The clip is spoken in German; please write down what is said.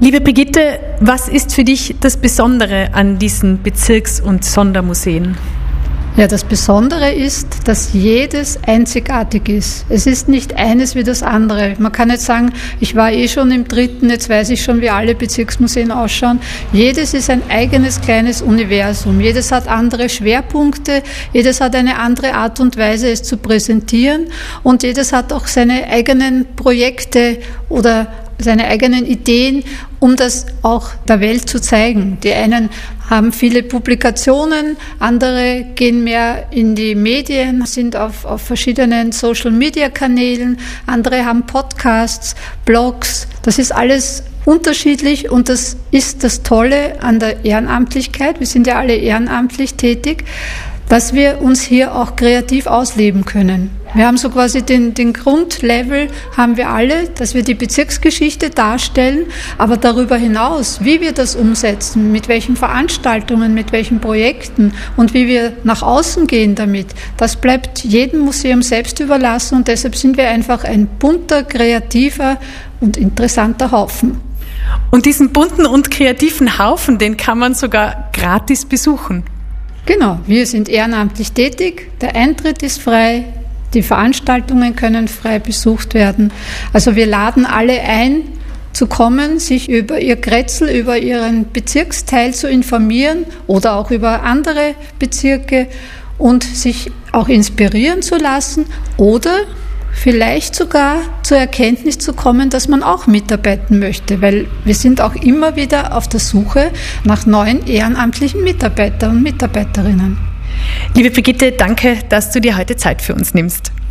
Liebe Brigitte, was ist für dich das Besondere an diesen Bezirks- und Sondermuseen? Ja, das Besondere ist, dass jedes einzigartig ist. Es ist nicht eines wie das andere. Man kann nicht sagen, ich war schon im 3., jetzt weiß ich schon, wie alle Bezirksmuseen ausschauen. Jedes ist ein eigenes kleines Universum. Jedes hat andere Schwerpunkte, jedes hat eine andere Art und Weise, es zu präsentieren, und jedes hat auch seine eigenen Projekte oder seine eigenen Ideen, um das auch der Welt zu zeigen. Die einen haben viele Publikationen, andere gehen mehr in die Medien, sind auf verschiedenen Social-Media-Kanälen, andere haben Podcasts, Blogs. Das ist alles unterschiedlich, und das ist das Tolle an der Ehrenamtlichkeit. Wir sind ja alle ehrenamtlich tätig, dass wir uns hier auch kreativ ausleben können. Wir haben so quasi den Grundlevel haben wir alle, dass wir die Bezirksgeschichte darstellen, aber darüber hinaus, wie wir das umsetzen, mit welchen Veranstaltungen, mit welchen Projekten und wie wir nach außen gehen damit, das bleibt jedem Museum selbst überlassen, und deshalb sind wir einfach ein bunter, kreativer und interessanter Haufen. Und diesen bunten und kreativen Haufen, den kann man sogar gratis besuchen. Genau, wir sind ehrenamtlich tätig, der Eintritt ist frei, die Veranstaltungen können frei besucht werden. Also wir laden alle ein, zu kommen, sich über ihr Kretzel, über ihren Bezirksteil zu informieren oder auch über andere Bezirke und sich auch inspirieren zu lassen oder vielleicht sogar zur Erkenntnis zu kommen, dass man auch mitarbeiten möchte, weil wir sind auch immer wieder auf der Suche nach neuen ehrenamtlichen Mitarbeitern und Mitarbeiterinnen. Liebe Brigitte, danke, dass du dir heute Zeit für uns nimmst.